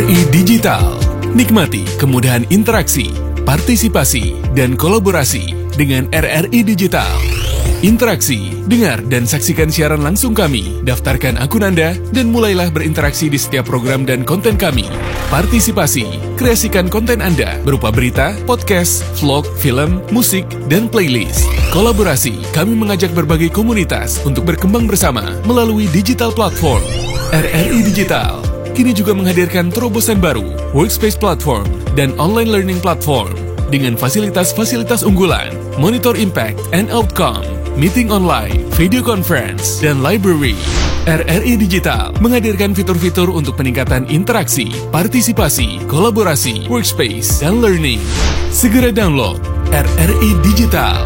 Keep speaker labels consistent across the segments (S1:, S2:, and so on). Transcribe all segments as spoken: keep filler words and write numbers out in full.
S1: I Digital. Nikmati kemudahan interaksi, partisipasi, dan kolaborasi dengan R R I Digital. Interaksi, dengar dan saksikan siaran langsung kami, daftarkan akun Anda, dan mulailah berinteraksi di setiap program dan konten kami. Partisipasi, kreasikan konten Anda berupa berita, podcast, vlog, film, musik, dan playlist. Kolaborasi, kami mengajak berbagai komunitas untuk berkembang bersama melalui digital platform. R R I Digital kini juga menghadirkan terobosan baru, workspace platform, dan online learning platform dengan fasilitas-fasilitas unggulan, monitor impact and outcome, meeting online, video conference, dan library. R R I Digital menghadirkan fitur-fitur untuk peningkatan interaksi, partisipasi, kolaborasi, workspace, dan learning. Segera download R R I Digital.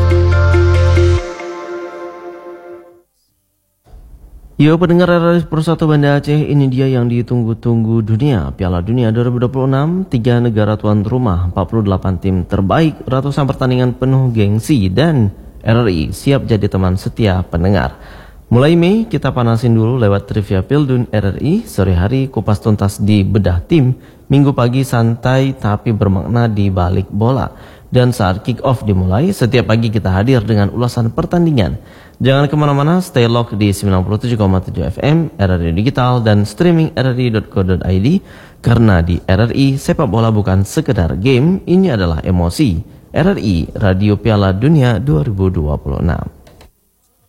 S2: Yo pendengar R R I Persatu Banda Aceh, ini dia yang ditunggu-tunggu dunia. Piala Dunia dua ribu dua puluh enam, tiga negara tuan rumah, empat puluh delapan tim terbaik, ratusan pertandingan penuh gengsi, dan R R I siap jadi teman setia pendengar. Mulai Mei, kita panasin dulu lewat trivia Pildun R R I, sore hari kupas tuntas di bedah tim, minggu pagi santai tapi bermakna di balik bola. Dan saat kick off dimulai, setiap pagi kita hadir dengan ulasan pertandingan. Jangan kemana-mana, stay lock di sembilan puluh tujuh koma tujuh F M, R R I Digital, dan streaming r r i dot co dot i d. Karena di R R I, sepak bola bukan sekedar game, ini adalah emosi. R R I, Radio Piala Dunia dua ribu dua puluh enam.